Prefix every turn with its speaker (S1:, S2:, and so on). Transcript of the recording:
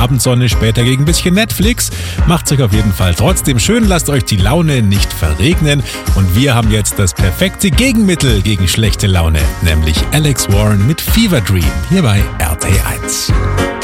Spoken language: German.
S1: Abendsonne, später gegen ein bisschen Netflix. Macht's euch auf jeden Fall trotzdem schön, lasst euch die Laune nicht verregnen. Und wir haben jetzt das perfekte Gegenmittel gegen schlechte Laune, nämlich Alex Warren mit Fever Dream hier bei RT1.